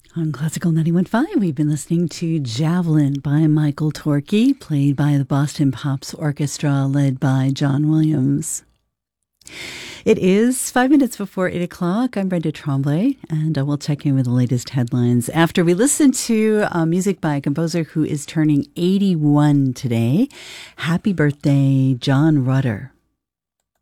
On Classical 91.5, we've been listening to Javelin by Michael Torke, played by the Boston Pops Orchestra, led by John Williams. It is 5 minutes before 8 o'clock. I'm Brenda Tremblay, and we'll check in with the latest headlines after we listen to music by a composer who is turning 81 today. Happy birthday, John Rutter.